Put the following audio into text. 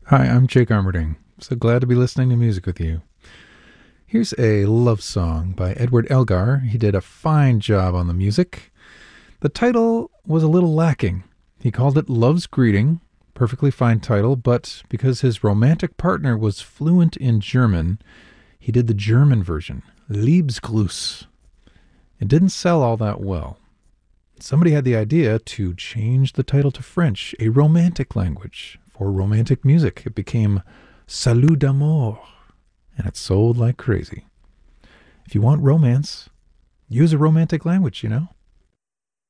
Hi, I'm Jake Armerding. So glad to be listening to music with you. Here's a love song by Edward Elgar. He did a fine job on the music. The title was a little lacking. He called it Love's Greeting, perfectly fine title, but because his romantic partner was fluent in German, he did the German version, Liebesgruß. It didn't sell all that well. Somebody had the idea to change the title to French, a romantic language, for romantic music. It became Salut d'amour, and it sold like crazy. If you want romance, use a romantic language,